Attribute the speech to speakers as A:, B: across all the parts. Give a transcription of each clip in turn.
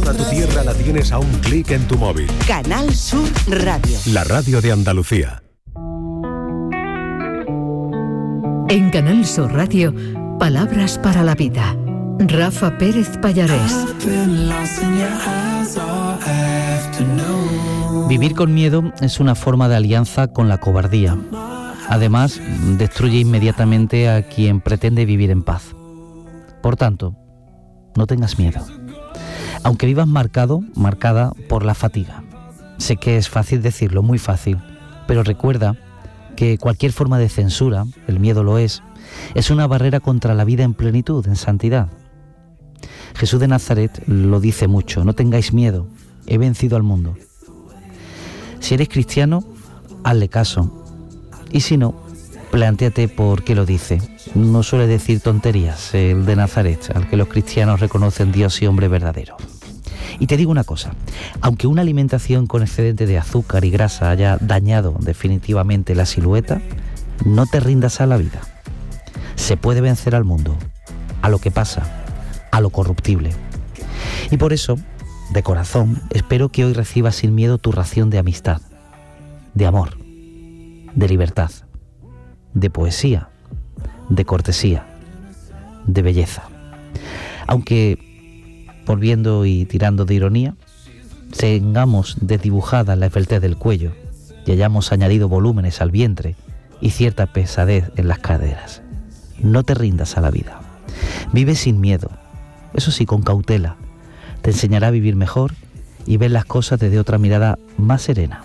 A: Toda tu tierra la tienes a un clic en tu móvil.
B: Canal Sur Radio.
A: La radio de Andalucía.
C: En Canal Sur Radio, Palabras para la Vida. Rafa Pérez Pallarés.
D: Vivir con miedo es una forma de alianza con la cobardía. Además, destruye inmediatamente a quien pretende vivir en paz. Por tanto, no tengas miedo. Aunque vivas marcada por la fatiga. Sé que es fácil decirlo, muy fácil, pero recuerda que cualquier forma de censura, el miedo lo es una barrera contra la vida en plenitud, en santidad. Jesús de Nazaret lo dice mucho: no tengáis miedo, he vencido al mundo. Si eres cristiano, hazle caso. Y si no, plantéate por qué lo dice. No suele decir tonterías el de Nazaret, al que los cristianos reconocen Dios y hombre verdadero. Y te digo una cosa, aunque una alimentación con excedente de azúcar y grasa haya dañado definitivamente la silueta, no te rindas a la vida. Se puede vencer al mundo, a lo que pasa, a lo corruptible. Y por eso, de corazón, espero que hoy recibas sin miedo tu ración de amistad, de amor, de libertad, de poesía, de cortesía, de belleza. Aunque, volviendo y tirando de ironía, tengamos desdibujada la esbeltez del cuello y hayamos añadido volúmenes al vientre y cierta pesadez en las caderas. No te rindas a la vida. Vive sin miedo, eso sí, con cautela. Te enseñará a vivir mejor y ver las cosas desde otra mirada más serena.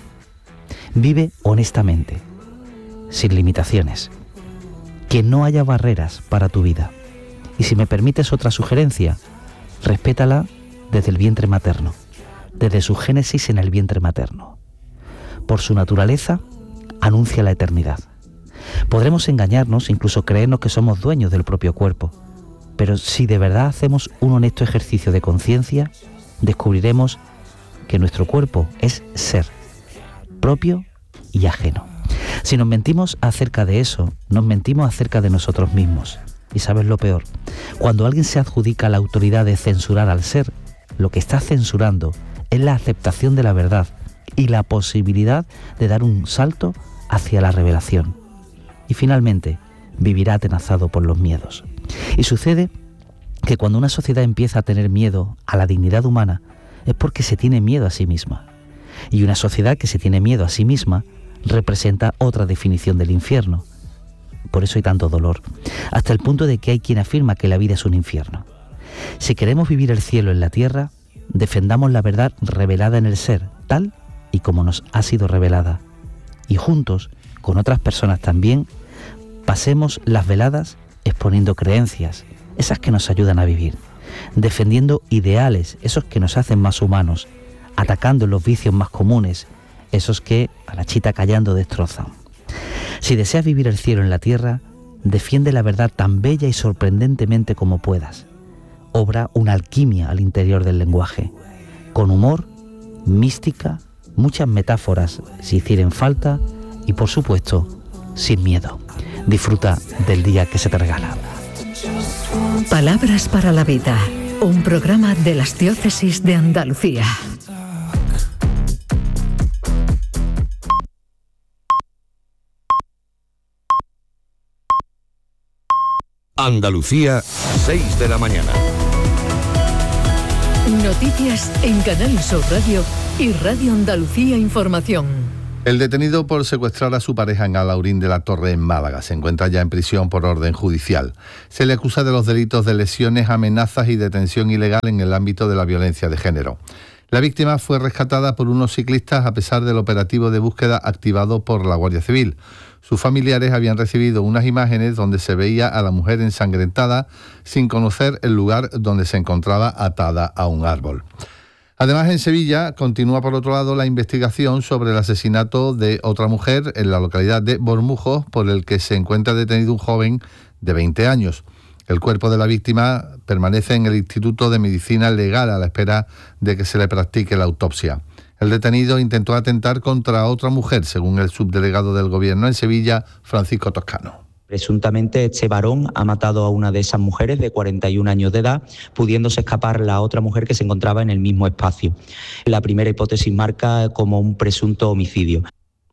D: Vive honestamente, sin limitaciones. Que no haya barreras para tu vida. Y si me permites otra sugerencia, respétala desde el vientre materno, desde su génesis en el vientre materno. Por su naturaleza, anuncia la eternidad. Podremos engañarnos, incluso creernos que somos dueños del propio cuerpo, pero si de verdad hacemos un honesto ejercicio de conciencia, descubriremos que nuestro cuerpo es ser, propio y ajeno. Si nos mentimos acerca de eso, nos mentimos acerca de nosotros mismos. Y sabes lo peor, cuando alguien se adjudica la autoridad de censurar al ser, lo que está censurando es la aceptación de la verdad y la posibilidad de dar un salto hacia la revelación. Y finalmente, vivirá atenazado por los miedos. Y sucede que cuando una sociedad empieza a tener miedo a la dignidad humana, es porque se tiene miedo a sí misma. Y una sociedad que se tiene miedo a sí misma representa otra definición del infierno. Por eso hay tanto dolor, hasta el punto de que hay quien afirma que la vida es un infierno. Si queremos vivir el cielo en la tierra, defendamos la verdad revelada en el ser, tal y como nos ha sido revelada. Y juntos, con otras personas también, pasemos las veladas exponiendo creencias, esas que nos ayudan a vivir, defendiendo ideales, esos que nos hacen más humanos, atacando los vicios más comunes, esos que a la chita callando destrozan. Si deseas vivir el cielo en la tierra, defiende la verdad tan bella y sorprendentemente como puedas. Obra una alquimia al interior del lenguaje, con humor, mística, muchas metáforas si hicieren falta y, por supuesto, sin miedo. Disfruta del día que se te regala.
C: Palabras para la Vida, un programa de las Diócesis de Andalucía.
A: Andalucía, 6 de la mañana.
C: Noticias en Canal Sur Radio y Radio Andalucía Información.
E: El detenido por secuestrar a su pareja en Alhaurín de la Torre, en Málaga, se encuentra ya en prisión por orden judicial. Se le acusa de los delitos de lesiones, amenazas y detención ilegal en el ámbito de la violencia de género. La víctima fue rescatada por unos ciclistas a pesar del operativo de búsqueda activado por la Guardia Civil. Sus familiares habían recibido unas imágenes donde se veía a la mujer ensangrentada sin conocer el lugar donde se encontraba atada a un árbol. Además, en Sevilla continúa por otro lado la investigación sobre el asesinato de otra mujer en la localidad de Bormujos, por el que se encuentra detenido un joven de 20 años. El cuerpo de la víctima permanece en el Instituto de Medicina Legal a la espera de que se le practique la autopsia. El detenido intentó atentar contra otra mujer, según el subdelegado del Gobierno en Sevilla, Francisco Toscano.
F: Presuntamente este varón ha matado a una de esas mujeres de 41 años de edad, pudiéndose escapar la otra mujer que se encontraba en el mismo espacio. La primera hipótesis marca como un presunto homicidio.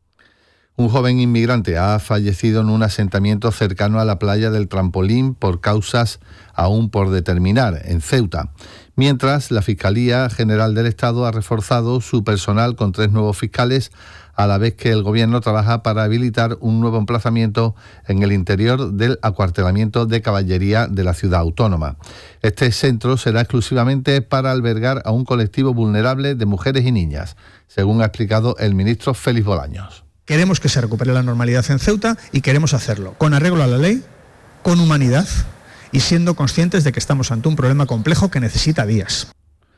E: Un joven inmigrante ha fallecido en un asentamiento cercano a la playa del Trampolín por causas aún por determinar, en Ceuta. Mientras, la Fiscalía General del Estado ha reforzado su personal con 3 nuevos fiscales, a la vez que el Gobierno trabaja para habilitar un nuevo emplazamiento en el interior del acuartelamiento de caballería de la ciudad autónoma. Este centro será exclusivamente para albergar a un colectivo vulnerable de mujeres y niñas, según ha explicado el ministro Félix Bolaños.
G: Queremos que se recupere la normalidad en Ceuta y queremos hacerlo con arreglo a la ley, con humanidad y siendo conscientes de que estamos ante un problema complejo que necesita días.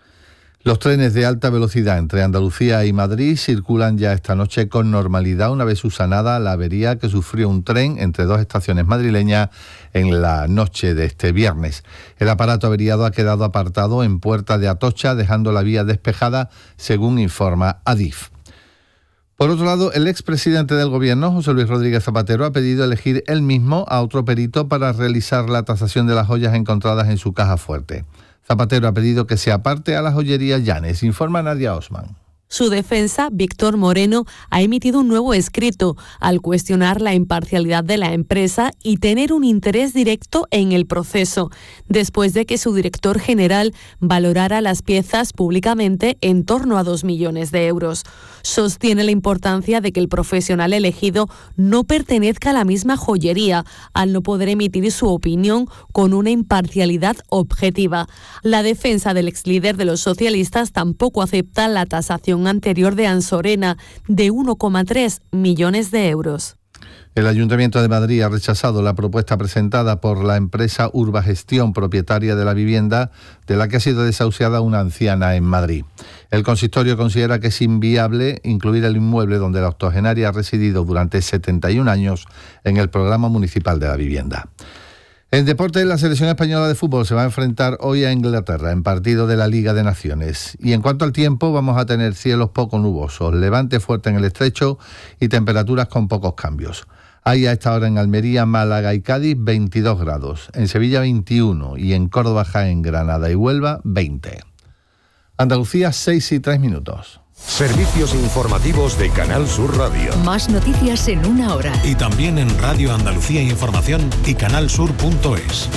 E: Los trenes de alta velocidad entre Andalucía y Madrid circulan ya esta noche con normalidad una vez subsanada la avería que sufrió un tren entre 2 estaciones madrileñas en la noche de este viernes. El aparato averiado ha quedado apartado en Puerta de Atocha, dejando la vía despejada, según informa Adif. Por otro lado, el expresidente del Gobierno, José Luis Rodríguez Zapatero, ha pedido elegir él mismo a otro perito para realizar la tasación de las joyas encontradas en su caja fuerte. Zapatero ha pedido que se aparte a la joyería Llanes, informa Nadia Osman.
H: Su defensa, Víctor Moreno, ha emitido un nuevo escrito al cuestionar la imparcialidad de la empresa y tener un interés directo en el proceso, después de que su director general valorara las piezas públicamente en torno a 2 millones de euros. Sostiene la importancia de que el profesional elegido no pertenezca a la misma joyería, al no poder emitir su opinión con una imparcialidad objetiva. La defensa del exlíder de los socialistas tampoco acepta la tasación anterior de Ansorena de 1,3 millones de euros.
E: El Ayuntamiento de Madrid ha rechazado la propuesta presentada por la empresa Urbagestión, propietaria de la vivienda de la que ha sido desahuciada una anciana en Madrid. El consistorio considera que es inviable incluir el inmueble donde la octogenaria ha residido durante 71 años en el programa municipal de la vivienda. En deporte, la selección española de fútbol se va a enfrentar hoy a Inglaterra en partido de la Liga de Naciones. Y en cuanto al tiempo, vamos a tener cielos poco nubosos, levante fuerte en el estrecho y temperaturas con pocos cambios. Hay a esta hora en Almería, Málaga y Cádiz 22 grados, en Sevilla 21 y en Córdoba, Jaén, Granada y Huelva 20. Andalucía 6:03.
A: Servicios informativos de Canal Sur Radio.
C: Más noticias en 1 hora.
A: Y también en Radio Andalucía Información y canalsur.es.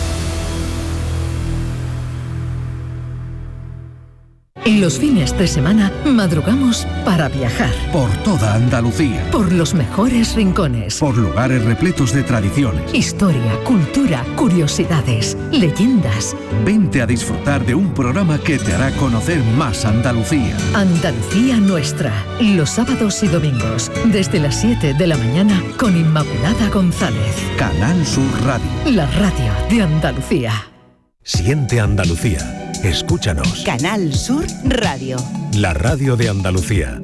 C: En los fines de semana madrugamos para viajar.
I: Por toda Andalucía.
C: Por los mejores rincones.
I: Por lugares repletos de tradiciones.
C: Historia, cultura, curiosidades, leyendas.
I: Vente a disfrutar de un programa que te hará conocer más Andalucía.
C: Andalucía Nuestra. Los sábados y domingos, desde las 7 de la mañana, con Inmaculada González.
I: Canal Sur Radio.
C: La radio de Andalucía.
A: Siente Andalucía. Escúchanos.
B: Canal Sur Radio.
A: La radio de Andalucía.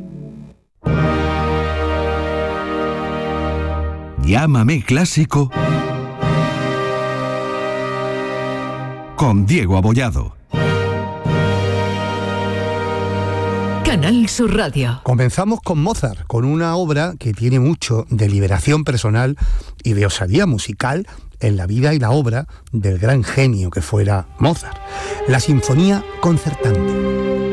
I: Llámame Clásico con Diego Abollado.
C: Canal Sur Radio.
J: Comenzamos con Mozart, con una obra que tiene mucho de liberación personal y de osadía musical en la vida y la obra del gran genio que fuera Mozart. La Sinfonía Concertante.